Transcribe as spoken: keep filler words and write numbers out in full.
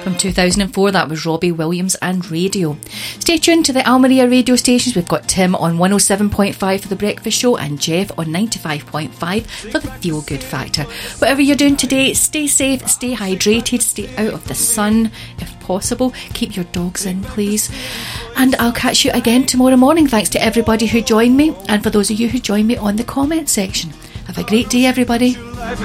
From two thousand four, that was Robbie Williams and Radio. Stay tuned to the Almeria radio stations. We've got Tim on one oh seven point five for The Breakfast Show and Jeff on ninety-five point five for The Feel Good Factor. Whatever you're doing today, stay safe, stay hydrated, stay out of the sun if possible. Keep your dogs in, please. And I'll catch you again tomorrow morning. Thanks to everybody who joined me, and for those of you who joined me on the comment section. Have a great day, everybody.